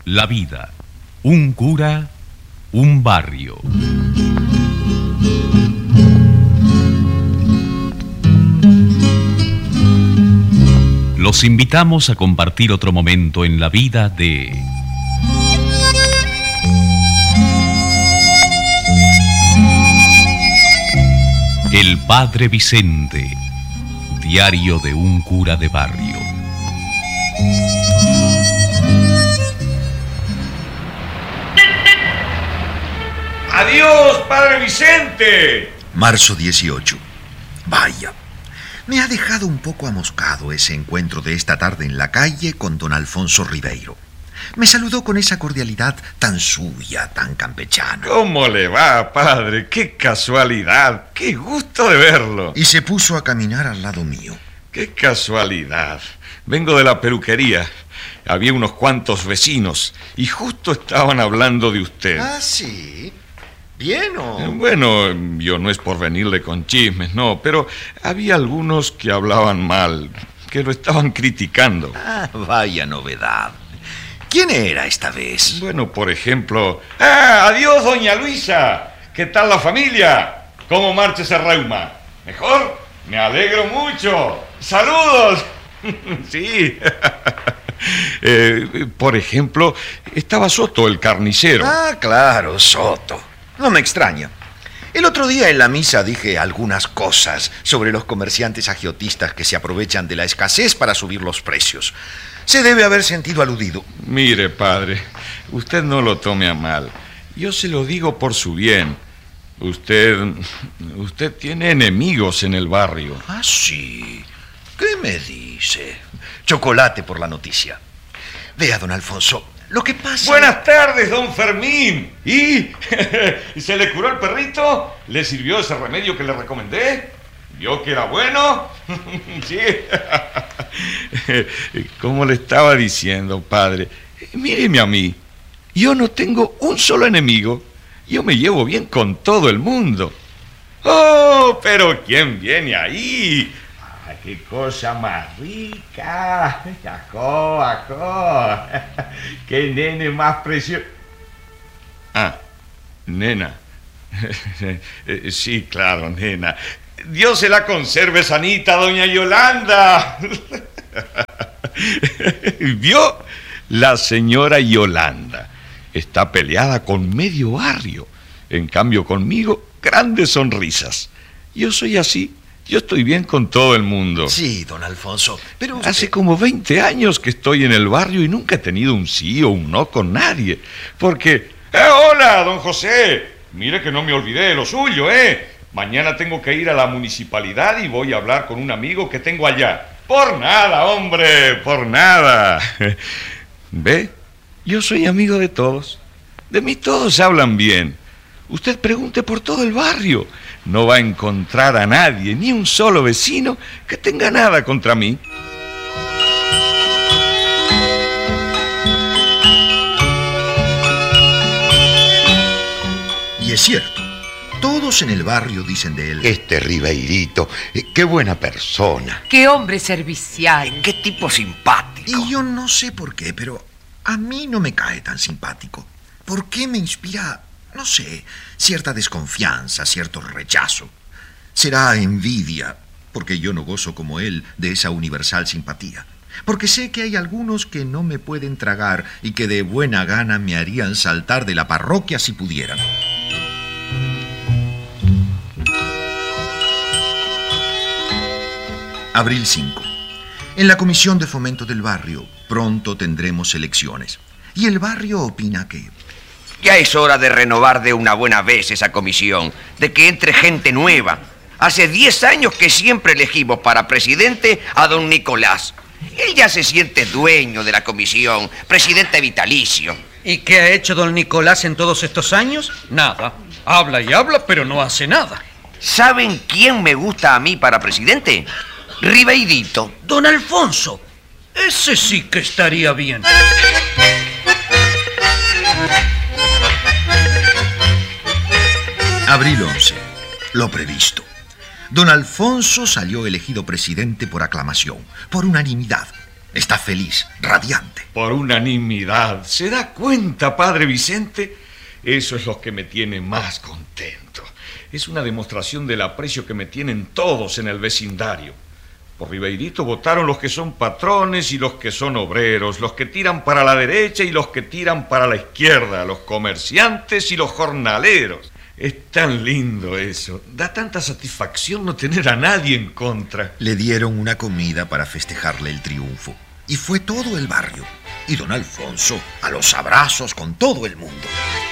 La vida, un cura, un barrio. Los invitamos a compartir otro momento en la vida de... El Padre Vicente, diario de un cura de barrio. ¡Adiós, Padre Vicente! Marzo 18. Vaya, me ha dejado un poco amoscado ese encuentro de esta tarde en la calle con don Alfonso Ribeiro. Me saludó con esa cordialidad tan suya, tan campechana. ¿Cómo le va, padre? ¡Qué casualidad! ¡Qué gusto de verlo! Y se puso a caminar al lado mío. ¡Qué casualidad! Vengo de la peluquería. Había unos cuantos vecinos y justo estaban hablando de usted. ¿Ah, sí? ¿Bien o...? Bueno, yo no es por venirle con chismes, no, pero había algunos que hablaban mal, que lo estaban criticando. Ah, vaya novedad. ¿Quién era esta vez? Bueno, por ejemplo... ¡Adiós, doña Luisa! ¿Qué tal la familia? ¿Cómo marcha ese reuma? ¿Mejor? Me alegro mucho. ¡Saludos! Sí. Por ejemplo, estaba Soto, el carnicero. Ah, claro, Soto. No me extraña. El otro día en la misa dije algunas cosas sobre los comerciantes agiotistas que se aprovechan de la escasez para subir los precios. Se debe haber sentido aludido. Mire, padre, usted no lo tome a mal. Yo se lo digo por su bien. Usted tiene enemigos en el barrio. Ah, sí. ¿Qué me dice? Chocolate por la noticia. Vea, don Alfonso, lo que pasa... Buenas tardes, don Fermín. ¿Y se le curó el perrito? ¿Le sirvió ese remedio que le recomendé? ¿Vio que era bueno? Sí. Como le estaba diciendo, padre, míreme a mí. Yo no tengo un solo enemigo. Yo me llevo bien con todo el mundo. ¡Oh, pero quién viene ahí! ¡Ah, qué cosa más rica! ¡Ajó! ¡Qué nene más precioso! Ah, nena. Sí, claro, nena. Dios se la conserve sanita, doña Yolanda. ¿Vio? La señora Yolanda está peleada con medio barrio. En cambio, conmigo, grandes sonrisas. Yo soy así. Yo estoy bien con todo el mundo. Sí, don Alfonso, pero usted... Hace como 20 años que estoy en el barrio y nunca he tenido un sí o un no con nadie. Porque... ¡Hola, don José! Mire que no me olvidé de lo suyo, ¿eh? Mañana tengo que ir a la municipalidad y voy a hablar con un amigo que tengo allá. Por nada, hombre, por nada. ¿Ve? Yo soy amigo de todos. De mí todos hablan bien. Usted pregunte por todo el barrio. No va a encontrar a nadie, ni un solo vecino, que tenga nada contra mí. Y es cierto. Todos en el barrio dicen de él... Este Ribeirito, qué buena persona. Qué hombre servicial. Qué tipo simpático. Y yo no sé por qué, pero a mí no me cae tan simpático. ¿Por qué me inspira, no sé, cierta desconfianza, cierto rechazo? Será envidia, porque yo no gozo como él de esa universal simpatía. Porque sé que hay algunos que no me pueden tragar y que de buena gana me harían saltar de la parroquia si pudieran. Abril 5. En la Comisión de Fomento del Barrio pronto tendremos elecciones. Y el barrio opina que... Ya es hora de renovar de una buena vez esa comisión, de que entre gente nueva. Hace 10 años que siempre elegimos para presidente a don Nicolás. Él ya se siente dueño de la comisión, presidente vitalicio. ¿Y qué ha hecho don Nicolás en todos estos años? Nada. Habla y habla, pero no hace nada. ¿Saben quién me gusta a mí para presidente? Ribeirito. Don Alfonso, ese sí que estaría bien. Abril 11. Lo previsto. Don Alfonso salió elegido presidente por aclamación, por unanimidad. Está feliz, radiante. Por unanimidad. ¿Se da cuenta, padre Vicente? Eso es lo que me tiene más contento. Es una demostración del aprecio que me tienen todos en el vecindario. Por Ribeirito votaron los que son patrones y los que son obreros, los que tiran para la derecha y los que tiran para la izquierda, los comerciantes y los jornaleros. Es tan lindo eso. Da tanta satisfacción no tener a nadie en contra. Le dieron una comida para festejarle el triunfo. Y fue todo el barrio. Y don Alfonso a los abrazos con todo el mundo.